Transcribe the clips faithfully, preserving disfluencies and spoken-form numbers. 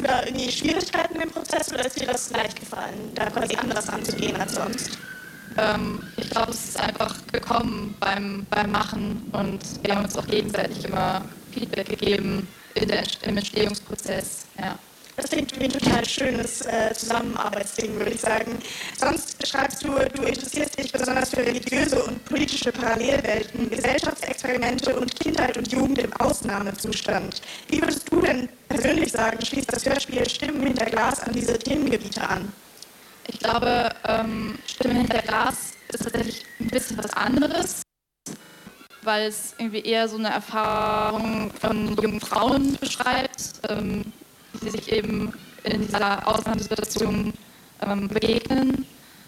du da irgendwie Schwierigkeiten im Prozess oder ist dir das leicht gefallen, da quasi anders anzugehen als sonst? Ähm, ich glaube, es ist einfach gekommen beim, beim Machen und wir haben uns auch gegenseitig immer Feedback gegeben in der, im Entstehungsprozess. Ja. Das klingt wie ein total schönes äh, Zusammenarbeitsding, würde ich sagen. Sonst schreibst du, du interessierst dich besonders für religiöse und politische Parallelwelten, Gesellschaftsexperimente und Kindheit und Jugend im Ausnahmezustand. Wie würdest du denn persönlich sagen, schließt das Hörspiel Stimmen hinter Glas an diese Themengebiete an? Ich glaube, ähm, Stimmen hinter Glas ist tatsächlich ein bisschen was anderes, weil es irgendwie eher so eine Erfahrung von jungen Frauen beschreibt, ähm, die sich eben in dieser Ausnahmesituation ähm, begegnen.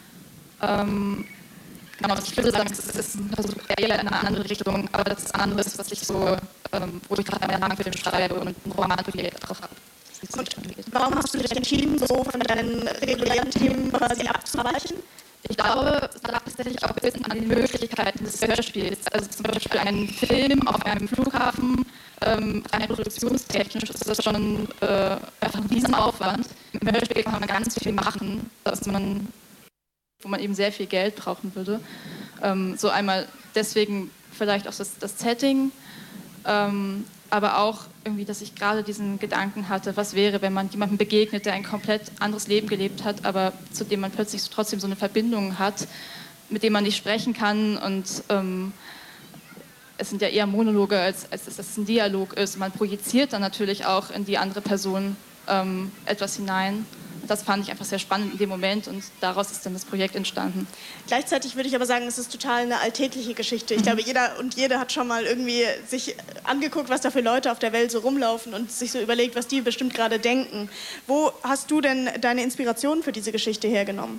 Ähm, genau, ich würde sagen, es ist ein Versuch eher in eine andere Richtung, aber das ist anderes, was ich so, ähm, wo ich gerade einen Langfilm schreibe und ein Romanprojekt drauf habe. Und warum hast du dich entschieden, so von deinen regulären Themen quasi abzuweichen? Ich glaube, es lag tatsächlich auch ein bisschen an den Möglichkeiten des Hörspiels. Also zum Beispiel einen Film auf einem Flughafen, ähm, rein produktionstechnisch ist das schon äh, einfach ein Riesenaufwand. Im Hörspiel kann man ganz viel machen, dass man, wo man eben sehr viel Geld brauchen würde. Ähm, so einmal deswegen vielleicht auch das, das Setting, ähm, aber auch irgendwie, dass ich gerade diesen Gedanken hatte, was wäre, wenn man jemandem begegnet, der ein komplett anderes Leben gelebt hat, aber zu dem man plötzlich so trotzdem so eine Verbindung hat, mit dem man nicht sprechen kann und ähm, es sind ja eher Monologe, als, als dass es ein Dialog ist. Man projiziert dann natürlich auch in die andere Person ähm, etwas hinein. Das fand ich einfach sehr spannend in dem Moment und daraus ist dann das Projekt entstanden. Gleichzeitig würde ich aber sagen, es ist total eine alltägliche Geschichte. Ich mhm. glaube, jeder und jede hat schon mal irgendwie sich angeguckt, was da für Leute auf der Welt so rumlaufen und sich so überlegt, was die bestimmt gerade denken. Wo hast du denn deine Inspiration für diese Geschichte hergenommen?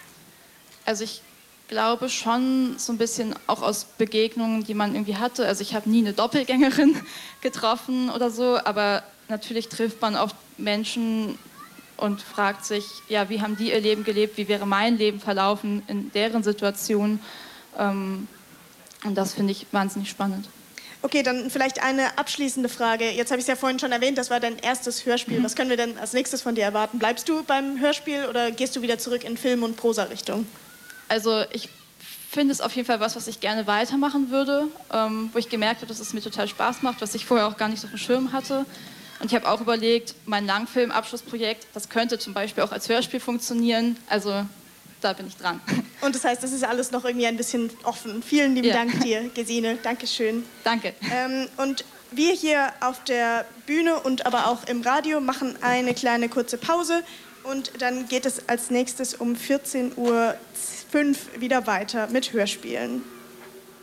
Also ich glaube schon so ein bisschen auch aus Begegnungen, die man irgendwie hatte. Also ich habe nie eine Doppelgängerin getroffen oder so, aber natürlich trifft man oft Menschen und fragt sich, ja, wie haben die ihr Leben gelebt, wie wäre mein Leben verlaufen in deren Situation. Ähm, und das finde ich wahnsinnig spannend. Okay, dann vielleicht eine abschließende Frage. Jetzt habe ich es ja vorhin schon erwähnt, das war dein erstes Hörspiel. Mhm. Was können wir denn als nächstes von dir erwarten? Bleibst du beim Hörspiel oder gehst du wieder zurück in Film- und Prosa-Richtung? Also ich finde es auf jeden Fall was, was ich gerne weitermachen würde, ähm, wo ich gemerkt habe, dass es mir total Spaß macht, was ich vorher auch gar nicht so auf dem Schirm hatte. Und ich habe auch überlegt, mein Langfilm-Abschlussprojekt, das könnte zum Beispiel auch als Hörspiel funktionieren. Also da bin ich dran. Und das heißt, das ist alles noch irgendwie ein bisschen offen. Vielen lieben ja. Dank dir, Gesine. Dankeschön. Danke. Ähm, und wir hier auf der Bühne und aber auch im Radio machen eine kleine kurze Pause. Und dann geht es als nächstes um vierzehn Uhr fünf wieder weiter mit Hörspielen.